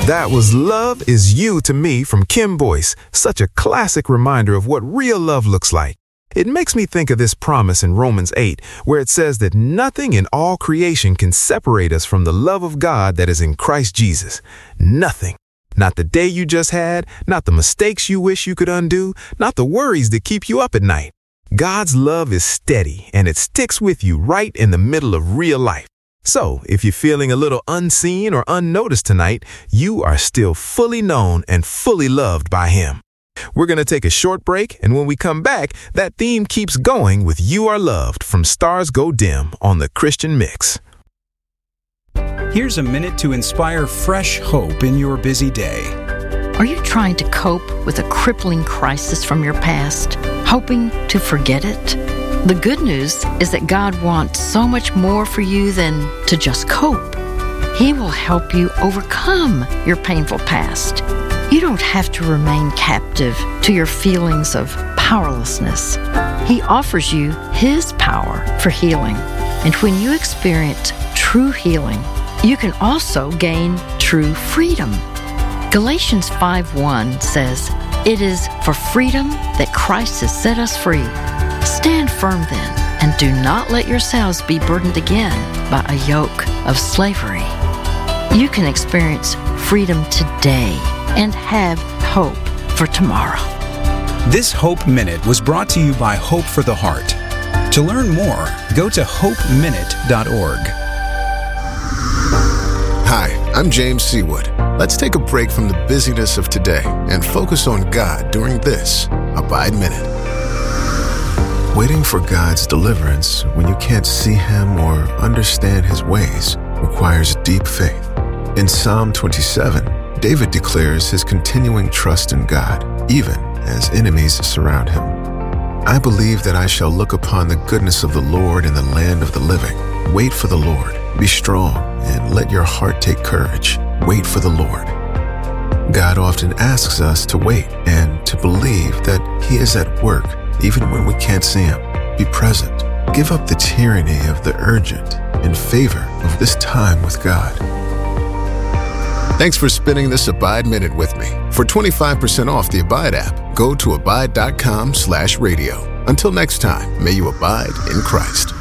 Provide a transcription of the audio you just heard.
That was Love Is You to Me from Kim Boyce, such a classic reminder of what real love looks like. It makes me think of this promise in Romans 8, where it says that nothing in all creation can separate us from the love of God that is in Christ Jesus. Nothing. Not the day you just had, not the mistakes you wish you could undo, not the worries that keep you up at night. God's love is steady, and it sticks with you right in the middle of real life. So, if you're feeling a little unseen or unnoticed tonight, you are still fully known and fully loved by Him. We're going to take a short break, and when we come back, that theme keeps going with You Are Loved from Stars Go Dim on the Christian Mix. Here's a minute to inspire fresh hope in your busy day. Are you trying to cope with a crippling crisis from your past, hoping to forget it? The good news is that God wants so much more for you than to just cope. He will help you overcome your painful past. You don't have to remain captive to your feelings of powerlessness. He offers you His power for healing. And when you experience true healing, you can also gain true freedom. Galatians 5:1 says, "It is for freedom that Christ has set us free. Stand firm then, and do not let yourselves be burdened again by a yoke of slavery." You can experience freedom today and have hope for tomorrow. This Hope Minute was brought to you by Hope for the Heart. To learn more, go to hopeminute.org. Hi, I'm James Seawood. Let's take a break from the busyness of today and focus on God during this Abide Minute. Waiting for God's deliverance when you can't see Him or understand His ways requires deep faith. In Psalm 27, David declares his continuing trust in God, even as enemies surround him. "I believe that I shall look upon the goodness of the Lord in the land of the living. Wait for the Lord. Be strong and let your heart take courage. Wait for the Lord." God often asks us to wait and to believe that He is at work even when we can't see Him. Be present. Give up the tyranny of the urgent in favor of this time with God. Thanks for spending this Abide Minute with me. For 25% off the Abide app, go to abide.com/radio. Until next time, may you abide in Christ.